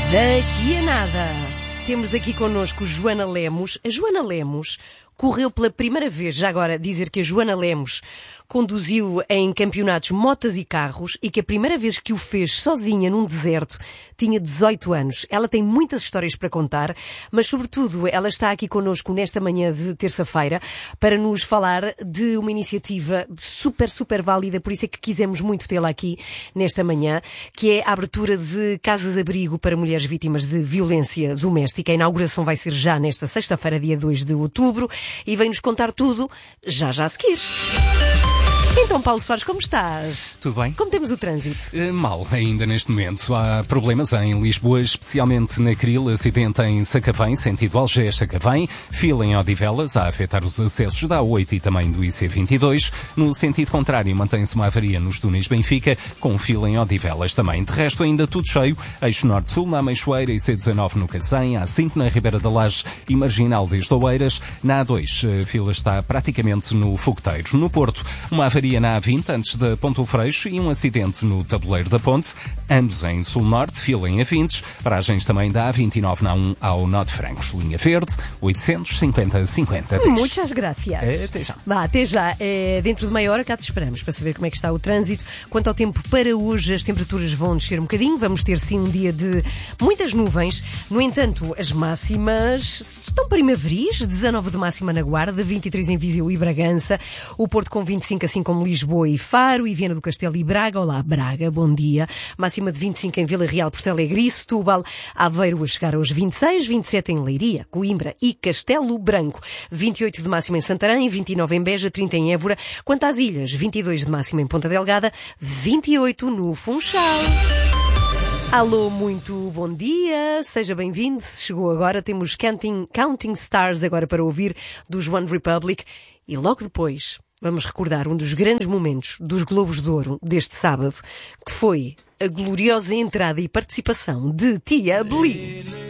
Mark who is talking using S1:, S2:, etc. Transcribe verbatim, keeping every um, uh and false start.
S1: Daqui a nada, temos aqui connosco Joana Lemos. A Joana Lemos correu pela primeira vez, já agora dizer que a Joana Lemos conduziu em campeonatos motas e carros e que a primeira vez que o fez sozinha num deserto tinha dezoito anos. Ela tem muitas histórias para contar, mas sobretudo ela está aqui connosco nesta manhã de terça-feira para nos falar de uma iniciativa super, super válida, por isso é que quisemos muito tê-la aqui nesta manhã, que é a abertura de casas-abrigo para mulheres vítimas de violência doméstica. A inauguração vai ser já nesta sexta-feira, dia dois de outubro, e vem-nos contar tudo já já a seguir. Então, Paulo Soares, como estás?
S2: Tudo bem?
S1: Como temos o trânsito?
S2: Uh, mal, ainda neste momento. Há problemas em Lisboa, especialmente na Cril, acidente em Sacavém, sentido Algés-Sacavém, fila em Odivelas, a afetar os acessos da A oito e também do I C vinte e dois. No sentido contrário, mantém-se uma avaria nos túneis Benfica, com fila em Odivelas também. De resto, ainda tudo cheio. Eixo Norte-Sul, na Ameixoeira, I C dezanove no Cacém, A cinco na Ribeira da Laje e Marginal desde Oeiras. Na A dois, a fila está praticamente no Fogueteiro. No Porto, uma avaria na A vinte, antes da Ponte do Freixo, e um acidente no tabuleiro da ponte, ambos em Sul-Norte, fila em Avintes, paragens também da A vinte e nove na um ao Nó de Francos, linha verde, oitocentos e cinquenta cinquenta.
S1: Muitas graças.
S2: É, até já.
S1: Vá, até já. É, dentro de meia hora cá te esperamos para saber como é que está o trânsito. Quanto ao tempo para hoje, as temperaturas vão descer um bocadinho, vamos ter sim um dia de muitas nuvens, no entanto, as máximas estão primaveris, dezanove de máxima na Guarda, vinte e três em Viseu e Bragança, o Porto com vinte e cinco, assim como Lisboa e Faro, e Viana do Castelo e Braga. Olá, Braga, bom dia. Máxima de vinte e cinco em Vila Real, Porto Alegre e Setúbal. Aveiro a chegar aos vinte e seis, vinte e sete em Leiria, Coimbra e Castelo Branco. vinte e oito de máxima em Santarém, vinte e nove em Beja, trinta em Évora. Quanto às ilhas, vinte e dois de máxima em Ponta Delgada, vinte e oito no Funchal. Alô, muito bom dia, seja bem-vindo. Se chegou agora, temos Counting, Counting Stars agora para ouvir dos One Republic, e logo depois vamos recordar um dos grandes momentos dos Globos de Ouro deste sábado, que foi a gloriosa entrada e participação de Tia Beli.